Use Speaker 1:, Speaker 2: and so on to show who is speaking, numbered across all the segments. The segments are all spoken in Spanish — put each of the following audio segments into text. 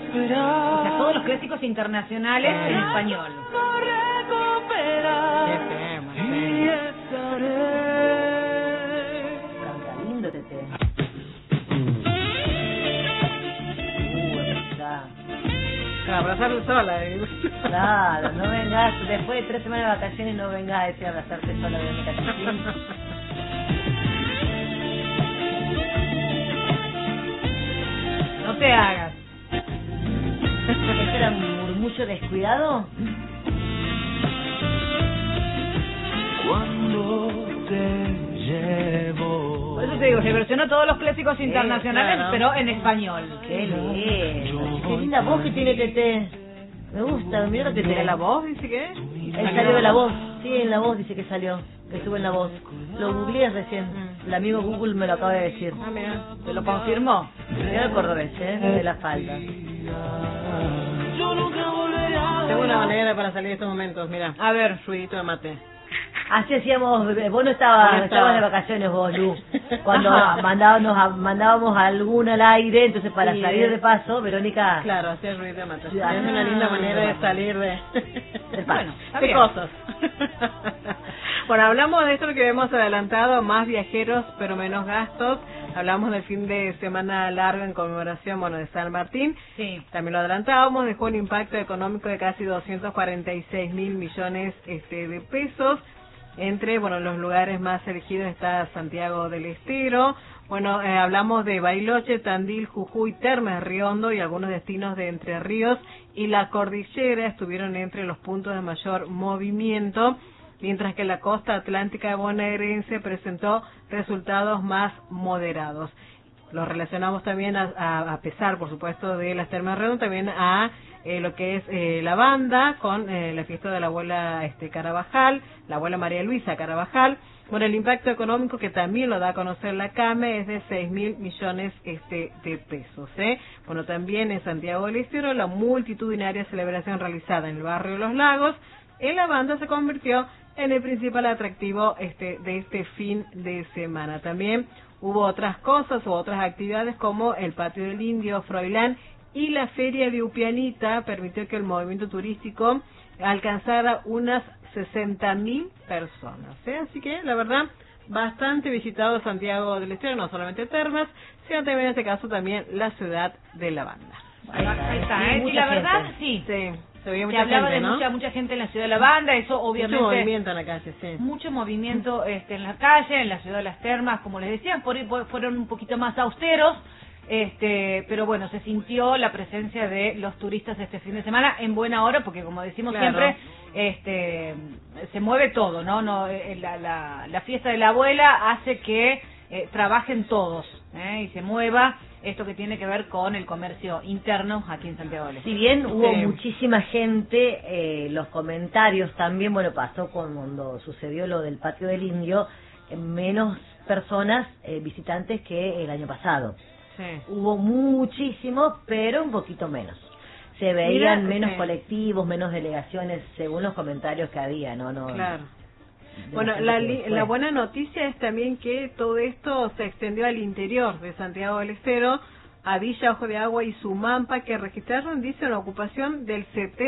Speaker 1: O sea, todos los clásicos internacionales en español.
Speaker 2: Canta lindo este tema.
Speaker 3: Abrazarse sola.
Speaker 2: Claro, no vengas, después de 3 semanas de vacaciones no vengas a decir abrazarte sola de mi cachín.
Speaker 1: No te hagas.
Speaker 2: ¿Esto era un murmullo descuidado?
Speaker 4: Cuando te llevo.
Speaker 1: Por eso te digo, se versionó todos los clásicos internacionales,
Speaker 3: claro.
Speaker 1: pero en español.
Speaker 2: Qué lindo. Qué linda voz que tiene Tete. Me gusta, mira lo que
Speaker 3: ¿Mira
Speaker 2: tiene.
Speaker 3: la voz? Dice que.
Speaker 2: Él salió de La Voz. Sí, en La Voz dice que salió. Que estuvo en La Voz. Lo googleé recién. El amigo Google me lo acaba de decir.
Speaker 3: Ah, mira.
Speaker 1: ¿Te lo confirmó?
Speaker 2: Mira el cordobés, de la falda.
Speaker 3: Tengo una manera para salir de estos momentos. Mira.
Speaker 1: A ver.
Speaker 3: Ruidito de mate.
Speaker 2: Así hacíamos, vos no estabas de vacaciones vos, Lu, cuando mandábamos a alguna al aire, entonces para
Speaker 3: Sí.
Speaker 2: salir de paso, Verónica...
Speaker 3: Claro, hacía ruidito de mate. Es
Speaker 2: Ah,
Speaker 3: una linda manera de salir de
Speaker 1: Bueno, está
Speaker 3: de
Speaker 1: bien.
Speaker 3: cosas. Bueno, hablamos de esto que habíamos adelantado, más viajeros pero menos gastos. Hablamos del fin de semana largo en conmemoración, bueno, de San Martín.
Speaker 1: Sí.
Speaker 3: También lo adelantábamos, dejó un impacto económico de casi 246 mil millones de pesos. Entre, bueno, los lugares más elegidos está Santiago del Estero. Bueno, hablamos de Bariloche, Tandil, Jujuy, Termes, Riondo y algunos destinos de Entre Ríos y la cordillera estuvieron entre los puntos de mayor movimiento, mientras que la costa atlántica bonaerense presentó resultados más moderados. Lo relacionamos también a pesar, por supuesto, de las Termas Redondas, también a lo que es la banda con la fiesta de la abuela Carabajal, la abuela María Luisa Carabajal. Bueno, el impacto económico que también lo da a conocer la CAME es de 6.000 millones de pesos. Bueno, también en Santiago del Estero la multitudinaria celebración realizada en el barrio de Los Lagos en la banda se convirtió en el principal atractivo de este fin de semana. También hubo otras cosas o otras actividades como el Patio del Indio, Froilán y la Feria de Upianita permitió que el movimiento turístico alcanzara unas 60.000 personas. Así que, la verdad, bastante visitado Santiago del Estero, no solamente Termas, sino también en este caso también la ciudad de la banda.
Speaker 1: Ahí está,
Speaker 2: Sí,
Speaker 1: y
Speaker 2: mucha
Speaker 1: la verdad,
Speaker 2: gente.
Speaker 1: sí.
Speaker 3: Sí, se veía
Speaker 1: Se
Speaker 3: mucha
Speaker 1: hablaba
Speaker 3: gente,
Speaker 1: de
Speaker 3: ¿no?
Speaker 1: mucha gente en la ciudad de la banda, eso obviamente...
Speaker 3: Mucho movimiento en la calle, sí.
Speaker 1: Mucho movimiento en la calle, en la ciudad de las Termas, como les decía, por ahí fueron un poquito más austeros, pero bueno, se sintió la presencia de los turistas este fin de semana en buena hora, porque como decimos
Speaker 3: Claro.
Speaker 1: siempre, se mueve todo, ¿no? La fiesta de la abuela hace que trabajen todos, y se mueva esto que tiene que ver con el comercio interno aquí en Santiago del Estero.
Speaker 2: Si bien hubo
Speaker 3: Sí.
Speaker 2: muchísima gente, los comentarios también, bueno, pasó cuando sucedió lo del Patio del Indio, menos personas, visitantes que el año pasado.
Speaker 3: Sí.
Speaker 2: Hubo muchísimos, pero un poquito menos. Se veían
Speaker 3: Mira,
Speaker 2: menos
Speaker 3: sí.
Speaker 2: colectivos, menos delegaciones, según los comentarios que había, ¿no?
Speaker 3: Claro.
Speaker 2: de
Speaker 3: Bueno,
Speaker 2: gente
Speaker 3: la,
Speaker 2: que
Speaker 3: li-
Speaker 2: fue.
Speaker 3: la buena noticia es también que todo esto se extendió al interior de Santiago del Estero, a Villa Ojo de Agua y Sumampa, que registraron, dice, una ocupación del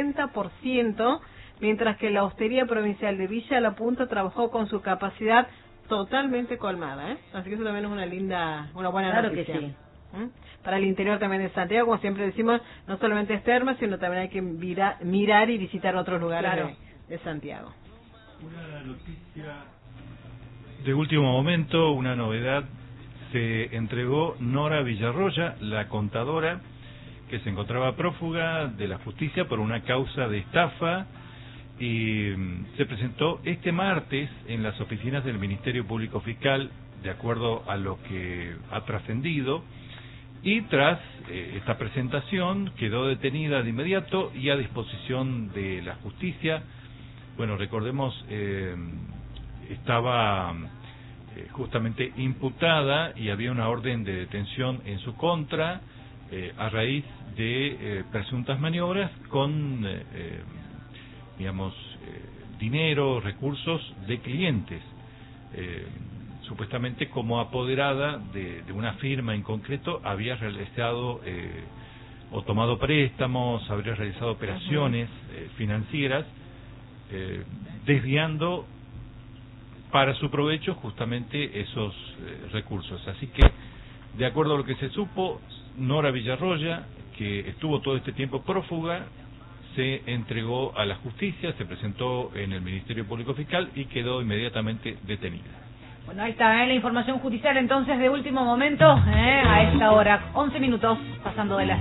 Speaker 3: 70%, mientras que la Hostería Provincial de Villa La Punta trabajó con su capacidad totalmente colmada, Así que eso también es una buena
Speaker 2: Claro
Speaker 3: noticia.
Speaker 2: que sí.
Speaker 3: Para el interior también de Santiago, como siempre decimos, no solamente es Termas, sino también hay que mirar y visitar otros lugares
Speaker 1: Claro.
Speaker 3: de Santiago.
Speaker 5: Una noticia de último momento, una novedad, se entregó Nora Villarroya, la contadora, que se encontraba prófuga de la justicia por una causa de estafa, y se presentó este martes en las oficinas del Ministerio Público Fiscal, de acuerdo a lo que ha trascendido, y tras esta presentación quedó detenida de inmediato y a disposición de la justicia. Bueno, recordemos, estaba justamente imputada y había una orden de detención en su contra a raíz de presuntas maniobras con, digamos, dinero, recursos de clientes, supuestamente como apoderada de una firma en concreto, había realizado o tomado préstamos, habría realizado operaciones financieras, desviando para su provecho justamente esos recursos. Así que, de acuerdo a lo que se supo, Nora Villarroya, que estuvo todo este tiempo prófuga, se entregó a la justicia, se presentó en el Ministerio Público Fiscal y quedó inmediatamente detenida.
Speaker 1: Bueno, ahí está la información judicial entonces de último momento, a esta hora, 11 minutos pasando de las